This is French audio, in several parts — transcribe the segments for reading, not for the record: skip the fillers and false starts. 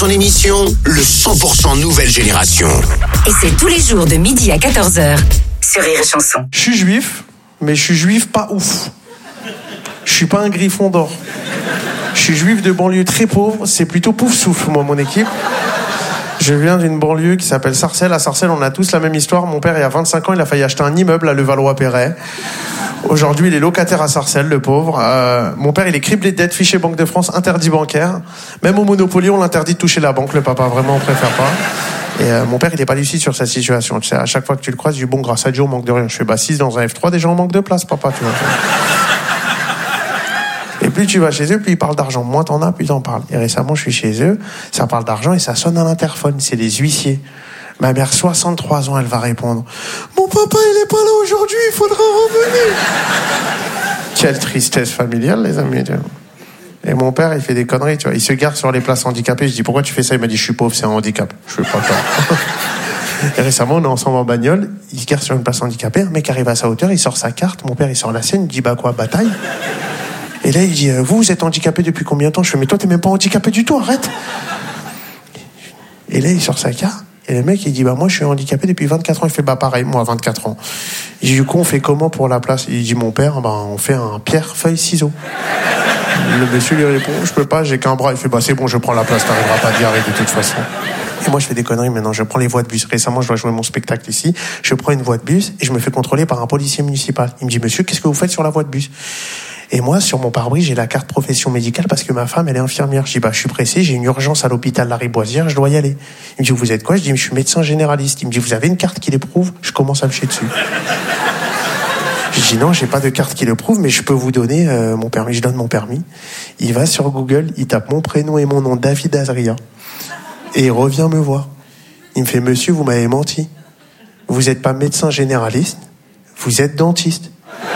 son émission, le 100% nouvelle génération. Et c'est tous les jours de midi à 14h sur Rire et Chanson. Je suis juif, mais je suis juif pas ouf. Je suis pas un griffon d'or. Je suis juif de banlieue très pauvre, c'est plutôt pouf souffle, moi, mon équipe. Je viens d'une banlieue qui s'appelle Sarcelles. À Sarcelles, on a tous la même histoire. Mon père, il y a 25 ans, il a failli acheter un immeuble à Levallois-Perret. Aujourd'hui, il est locataire à Sarcelles, le pauvre. Mon père, il est criblé de dettes, fiché Banque de France, interdit bancaire. Même au Monopoly, on l'interdit de toucher la banque. Le papa, vraiment, on préfère pas. Et mon père, il est pas lucide sur sa situation. Tu sais, à chaque fois que tu le croises, il dit, bon, grâce à Dieu, on manque de rien. Je fais, 6 dans un F3, déjà, on manque de place, papa, tu vois. Et plus tu vas chez eux, plus ils parlent d'argent. Moins t'en as, plus t'en parles. Et récemment, je suis chez eux, ça parle d'argent et ça sonne à l'interphone. C'est les huissiers. Ma mère, 63 ans, elle va répondre. Mon papa, il est pas là aujourd'hui, il faudra revenir. Quelle tristesse familiale, les amis. Et mon père, il fait des conneries, tu vois. Il se gare sur les places handicapées. Je dis, pourquoi tu fais ça? Il m'a dit, je suis pauvre, c'est un handicap. Je fais pas peur. Et récemment, on est ensemble en bagnole. Il se gare sur une place handicapée. Un mec arrive à sa hauteur, il sort sa carte. Mon père, il sort la sienne. Il dit, bah quoi, bataille? Et là, il dit, vous êtes handicapé depuis combien de temps? Je fais, mais toi, t'es même pas handicapé du tout, arrête. Et là, il sort sa carte. Et le mec, il dit, moi, je suis handicapé depuis 24 ans. Il fait, pareil, moi, 24 ans. Et du coup, on fait comment pour la place? Il dit, mon père, on fait un pierre, feuille, ciseaux. Le monsieur lui répond, je peux pas, j'ai qu'un bras. Il fait, c'est bon, je prends la place, t'arriveras pas à dire de toute façon. Et moi, je fais des conneries maintenant. Je prends les voies de bus. Récemment, je dois jouer mon spectacle ici. Je prends une voie de bus et je me fais contrôler par un policier municipal. Il me dit, monsieur, qu'est-ce que vous faites sur la voie de bus? Et moi, sur mon pare-brise, j'ai la carte profession médicale parce que ma femme, elle est infirmière. Je dis, je suis pressé, j'ai une urgence à l'hôpital Lariboisière, je dois y aller. Il me dit, vous êtes quoi? Je dis, je suis médecin généraliste. Il me dit, vous avez une carte qui l'éprouve? Je commence à me chier dessus. Je dis, non, j'ai pas de carte qui le prouve, mais je peux vous donner mon permis. Je donne mon permis. Il va sur Google, il tape mon prénom et mon nom, David Azria. Et il revient me voir. Il me fait, monsieur, vous m'avez menti. Vous êtes pas médecin généraliste, vous êtes dentiste.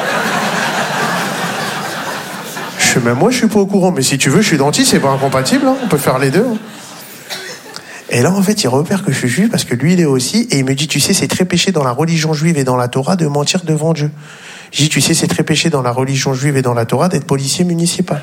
Même moi, je suis pas au courant, mais si tu veux, je suis dentiste, c'est pas incompatible, hein, on peut faire les deux. Hein. Et là, en fait, il repère que je suis juif parce que lui, il est aussi, et il me dit, tu sais, c'est très péché dans la religion juive et dans la Torah de mentir devant Dieu. Je dis, tu sais, c'est très péché dans la religion juive et dans la Torah d'être policier municipal.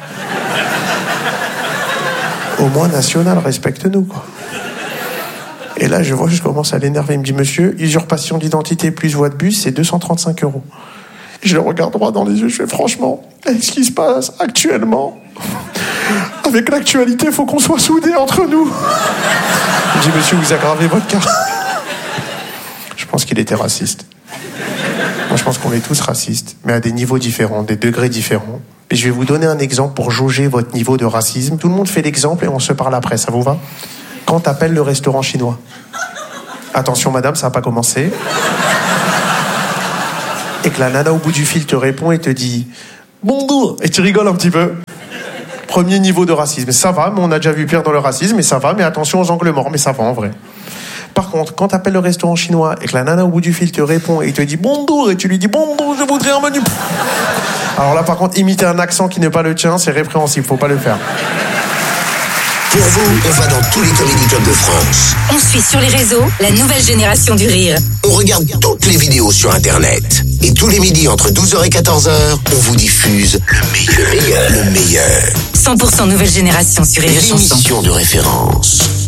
Au moins national, respecte-nous, quoi. Et là, je commence à l'énerver. Il me dit, monsieur, usurpation d'identité plus voie de bus, c'est 235 €. Je le regarde droit dans les yeux, je fais, franchement, avec ce qui se passe actuellement, avec l'actualité, il faut qu'on soit soudés entre nous. Il me dit, monsieur, vous aggravez votre cas. Je pense qu'il était raciste. Moi, je pense qu'on est tous racistes, mais à des niveaux différents, des degrés différents. Et je vais vous donner un exemple pour jauger votre niveau de racisme. Tout le monde fait l'exemple et on se parle après, ça vous va? Quand t'appelles le restaurant chinois. Attention, madame, ça n'a pas commencé. Et que la nana au bout du fil te répond et te dit bonjour, et tu rigoles un petit peu. Premier niveau de racisme. Ça va, mais on a déjà vu pire dans le racisme, mais ça va, mais attention aux angles morts, mais ça va en vrai. Par contre, quand tu appelles le restaurant chinois et que la nana au bout du fil te répond et te dit bonjour, et tu lui dis bonjour, je voudrais un menu. Alors là, par contre, imiter un accent qui n'est pas le tien, c'est répréhensible, faut pas le faire. Pour vous, on va dans tous les comédie clubs de France. On suit sur les réseaux la nouvelle génération du rire. On regarde toutes les vidéos sur Internet. Et tous les midis entre 12h et 14h, on vous diffuse le meilleur. 100% nouvelle génération sur Rire et Chanson. L'émission de référence.